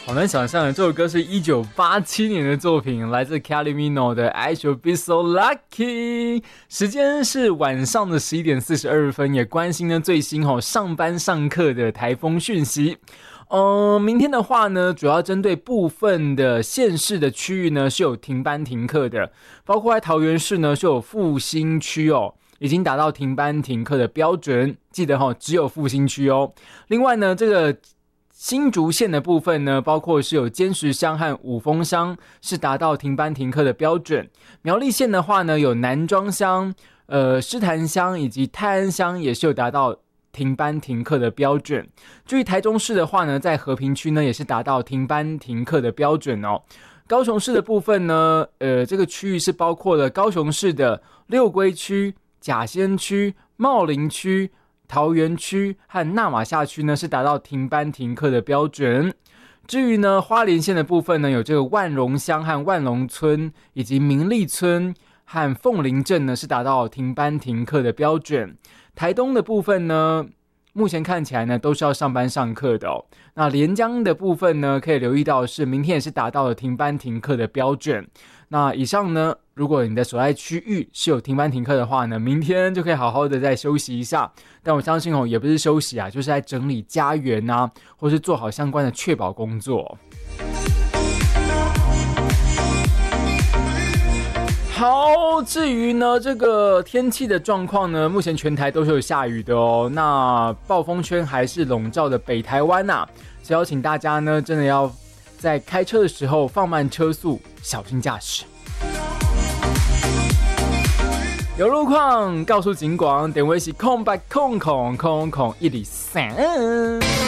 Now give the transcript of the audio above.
好难想象，这首歌是1987年的作品，来自 Kylie Minogue 的 I Should Be So Lucky。时间是晚上的11点42分，也关心呢最新上班上课的台风讯息。明天的话呢，主要针对部分的县市的区域呢是有停班停课的，包括在桃园市呢是有复兴区已经达到停班停课的标准，记得只有复兴区哦。另外呢，这个新竹县的部分呢，包括是有尖石乡和五峰乡是达到停班停课的标准。苗栗县的话呢，有南庄乡、狮潭乡以及泰安乡也是有达到停班停课的标准。至于台中市的话呢，在和平区呢也是达到停班停课的标准哦。高雄市的部分呢，这个区域是包括了高雄市的六龟区、甲仙区、茂林区、桃园区和纳马夏区呢是达到停班停课的标准。至于呢花莲县的部分呢，有这个万荣乡和万隆村以及明利村和凤林镇呢是达到停班停课的标准。台东的部分呢，目前看起来呢都是要上班上课的哦。那连江的部分呢，可以留意到是明天也是达到了停班停课的标准。那以上呢，如果你的所在区域是有停班停课的话呢，明天就可以好好的再休息一下。但我相信也不是休息啊，就是在整理家园啊，或是做好相关的确保工作。好，至于呢这个天气的状况呢，目前全台都是有下雨的哦。那暴风圈还是笼罩的北台湾啊，所以邀请大家呢，真的要在开车的时候放慢车速，小心驾驶。有路况告诉警广，点位是空103。